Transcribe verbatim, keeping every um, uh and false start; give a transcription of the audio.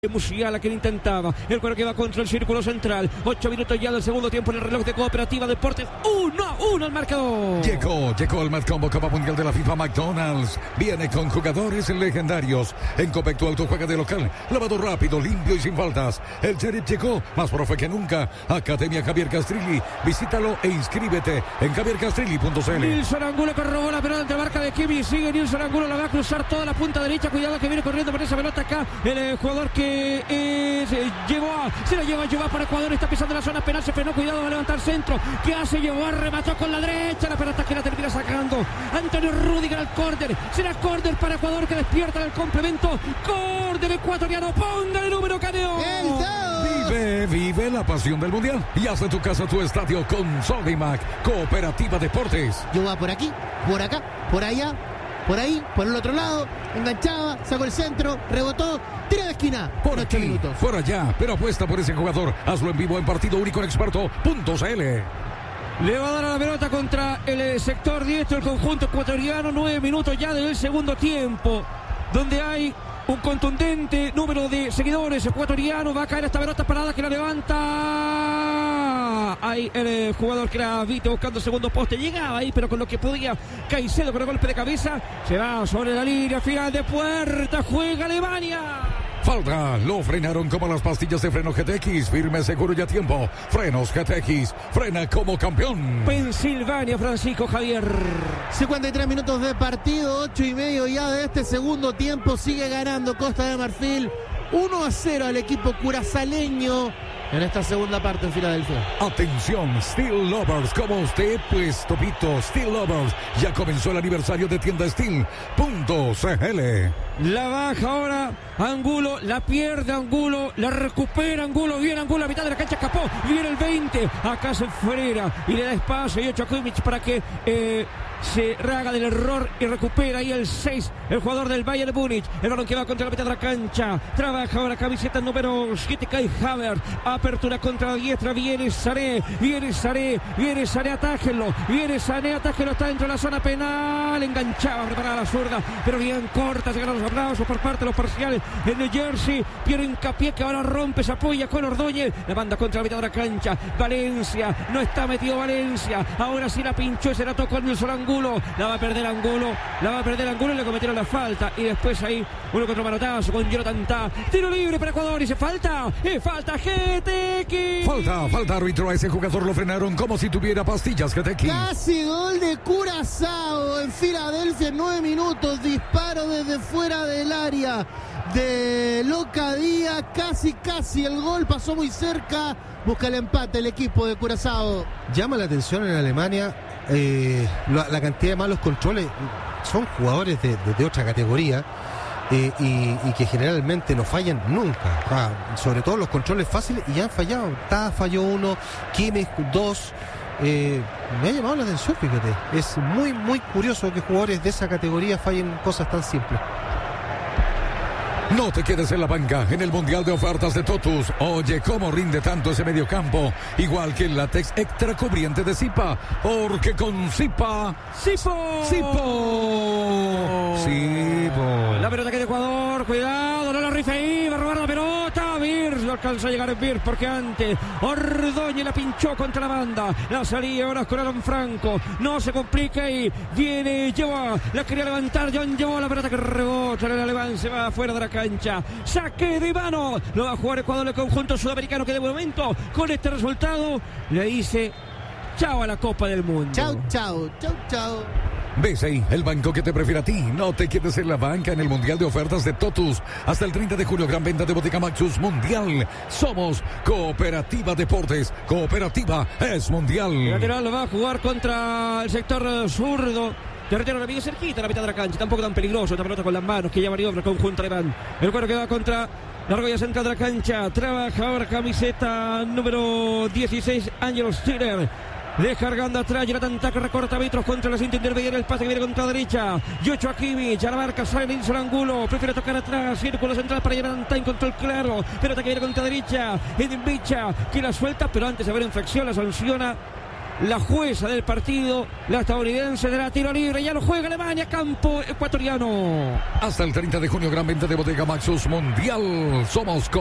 Musiala que intentaba, el cuero que va contra el círculo central. Ocho minutos ya del segundo tiempo en el reloj de Cooperativa Deportes. Uno a uno el marcador. Llegó, llegó el más combo Copa Mundial de la FIFA McDonald's. Viene con jugadores legendarios. En Copec tu auto juega de local. Lavado rápido, limpio y sin faltas. El Sheriff llegó, más profe que nunca. Academia Javier Castrilli. Visítalo e inscríbete en javier castrilli punto c l. Nilson Angulo que robó la pelota ante marca de Kimi. Sigue Nilson Angulo, la va a cruzar toda la punta derecha. Cuidado que viene corriendo por esa pelota acá. El eh, jugador que Eh, se llevó a, se la lleva a llevar para Ecuador, está pisando la zona penal, se frenó, cuidado, va a levantar centro, ¿qué hace? Llevó, remató con la derecha, la pelota que la termina sacando Antonio Rüdiger al córner, será córner para Ecuador que despierta en el complemento, córner ecuatoriano, ponga el número Caneo. Vive, vive la pasión del mundial y haz de tu casa tu estadio con Sodimac, Cooperativa Deportes. Yo va por aquí, por acá, por allá, por ahí, por el otro lado, enganchaba, sacó el centro, rebotó, tira de esquina, por aquí, minutos. Por allá, pero apuesta por ese jugador, hazlo en vivo en partido único en experto punto c l. Le va a dar a la pelota contra el sector diestro el conjunto ecuatoriano, nueve minutos ya del segundo tiempo, donde hay un contundente número de seguidores ecuatorianos. Va a caer esta pelota parada que la levanta. Ahí el eh, jugador que era Vite buscando segundo poste. Llegaba ahí, pero con lo que podía Caicedo con el golpe de cabeza. Se va sobre la línea final de puerta. Juega Alemania. Falta, lo frenaron como las pastillas de freno G T X, firme, seguro y a tiempo. Frenos G T X, frena como campeón. Pensilvania, Francisco Javier. cincuenta y tres minutos de partido, ocho y medio ya de este segundo tiempo. Sigue ganando Costa de Marfil, uno a cero al equipo curazaleño en esta segunda parte en Filadelfia. Atención, Steel Lovers, como usted, pues Topito, Steel Lovers, ya comenzó el aniversario de tienda Steel punto c l. La baja ahora Angulo, la pierde Angulo, la recupera Angulo, viene Angulo a mitad de la cancha, escapó, viene el veinte, acá se frena y le da espacio y ocho a Kimmich para que eh, se raga del error y recupera ahí el seis, el jugador del Bayern de Múnich, el balón que va contra la mitad de la cancha, trabaja ahora camiseta número siete, Kai Havertz, apertura contra la diestra, viene Sané, viene Sané, viene Sané, atájenlo, viene Sané, atájenlo, está dentro de la zona penal, enganchaba, preparada la zurda, pero bien corta, llegaron los aplausos por parte de los parciales en New Jersey, Piero Hincapié que ahora rompe, se apoya con Ordóñez, la banda contra la mitad de la cancha, Valencia, no está metido Valencia, ahora sí la pinchó, se la tocó en el solo Angulo, la va a perder Angulo, la va a perder Angulo y le cometieron la falta, y después ahí uno contra manotazo con Jonathan Tah, tiro libre para Ecuador y se falta, y falta G T X. Falta, falta árbitro, a ese jugador lo frenaron como si tuviera pastillas G T X. Casi gol de Curazao en Filadelfia en nueve minutos, disparo desde fuera del área de Locadía, casi casi el gol, pasó muy cerca, busca el empate el equipo de Curazao. Llama la atención en Alemania eh, la, la cantidad de malos controles, son jugadores de, de, de otra categoría. Eh, y, y que generalmente no fallan nunca, ah, sobre todo los controles fáciles, y ya han fallado. Tah falló uno, Kimmich dos. Eh, me ha llamado la atención, fíjate, es muy muy curioso que jugadores de esa categoría fallen cosas tan simples. No te quedes en la banca en el Mundial de Ofertas de Totus. Oye, cómo rinde tanto ese mediocampo. Igual que el látex extra cubriente de Zipa. Porque con Zipa... ¡Zipo! ¡Zipo! ¡Zipo! La pelota que de Ecuador, cuidado, no la rifa ahí, va a robar la pelota. Virs, no alcanza a llegar en Virs porque antes Ordóñez la pinchó contra la banda. La salía ahora con Alan Franco. No se complica y viene, lleva, la quería levantar, John llevó la pelota que rebota, el alemán se va afuera de la cancha. Saque de mano, lo va a jugar Ecuador, el conjunto sudamericano que de momento con este resultado le dice chao a la Copa del Mundo. Chao, chao, chao, chao. B C I, el banco que te prefiere a ti. No te quedes en la banca en el Mundial de Ofertas de Totus. Hasta el treinta de junio, gran venta de Botica Maxus Mundial. Somos Cooperativa Deportes. Cooperativa es mundial. El lateral lo va a jugar contra el sector zurdo. Territorio bien cerquita a la mitad de la cancha, tampoco tan peligroso, esta pelota con las manos que ya maniobra conjunto alemán. El cuero que va contra la argolla central de la cancha, trabaja ahora camiseta número dieciséis, Ángel Stiller. Deja cargando atrás, Jonathan Tah recorta metros contra la cinta intermedia, el pase que viene contra la derecha. Yocho a Kimmich, a la marca, sale Nilson Angulo, prefiere tocar atrás, círculo central para Jonathan Tah, control claro. Pelota que viene contra la derecha, Edin Bicha, que la suelta, pero antes de haber infracción la sanciona la jueza del partido, la estadounidense de la tiro libre. Ya lo juega Alemania, campo ecuatoriano. Hasta el treinta de junio, gran venta de Bodega Maxus Mundial. Somos